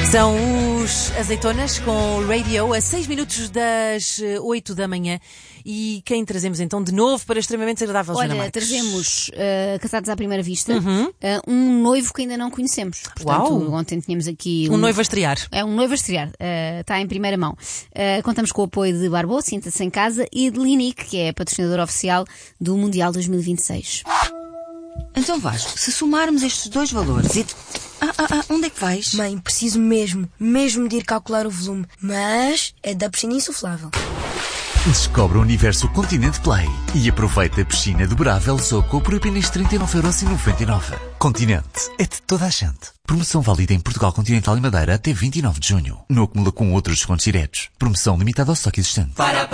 São os Azeitonas com Radio a 6 minutos das 8 da manhã. E quem trazemos então de novo para Extremamente Desagradável, Joana Olha, Marques? trazemos Casados à Primeira Vista, um noivo que ainda não conhecemos. Portanto, Uau. ontem tínhamos aqui Um noivo a estrear. É um noivo a estrear, está em primeira mão. Contamos com o apoio de Barbô, Sinta-se em Casa, e de Linique, que é a patrocinadora oficial do Mundial 2026. Então Vasco, se somarmos estes dois valores e... onde é que vais? Mãe, preciso mesmo de ir calcular o volume. Mas é da piscina insuflável. Descobre o universo Continente Play e aproveita a piscina dobrável Zoco por apenas 39,99€. Continente é de toda a gente. Promoção válida em Portugal Continental e Madeira até 29 de junho. No acumula com outros descontos diretos. Promoção limitada ao estoque existente.